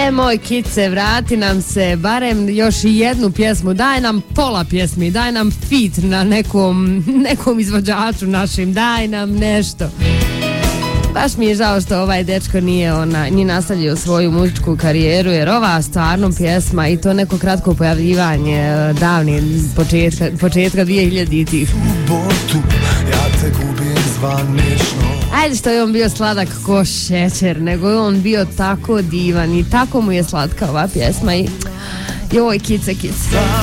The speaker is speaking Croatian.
Moj Kice, vrati nam se barem još i jednu pjesmu, daj nam pola pjesmi, daj nam feat na nekom izvođaču našim, daj nam nešto. Baš mi je žao što ovaj dečko nije ni nastavio svoju muzičku karijeru, jer ova stvarno pjesma i to neko kratko pojavljivanje davni početka 2000-ih. Ja te gubim zvanično. Ajde što je on bio sladak ko šećer, nego je on bio tako divan i tako mu je slatka ova pjesma i joj Kice.